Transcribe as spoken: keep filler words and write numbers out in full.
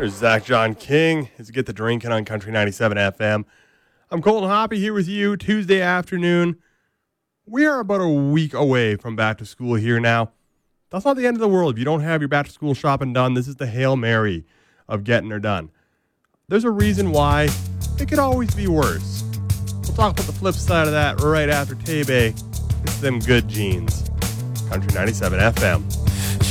There's Zach John King. It's Get the Drinking on Country ninety-seven F M. I'm Colton Hoppy here with you Tuesday afternoon. We are about a week away from back to school here now. That's not the end of the world. If you don't have your back to school shopping done, this is the Hail Mary of getting her done. There's a reason why it could always be worse. We'll talk about the flip side of that right after Tebe. It's them good jeans. Country ninety-seven F M.